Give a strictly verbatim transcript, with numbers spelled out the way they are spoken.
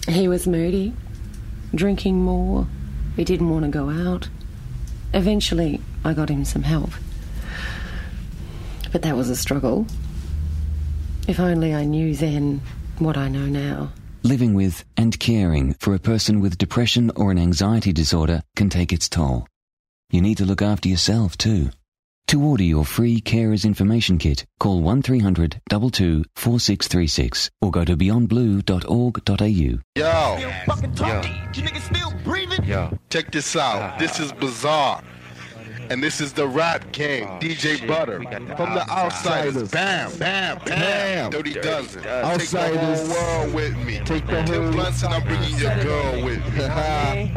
He was moody, drinking more. He didn't want to go out. Eventually, I got him some help. But that was a struggle. If only I knew then what I know now. Living with and caring for a person with depression or an anxiety disorder can take its toll. You need to look after yourself too. To order your free Carers Information Kit, call one three hundred, two two, four six three six or go to beyond blue dot org dot a u. Yo. Yo. You niggas still breathing? Yo. Check this out. This is Bizarre. And this is the Rap King, oh, D J shit. Butter. From the Outsiders. Bam, bam, bam. Dirty Dozen. Take the whole world with me. Take the whole blunts and I'm bringing your girl with me.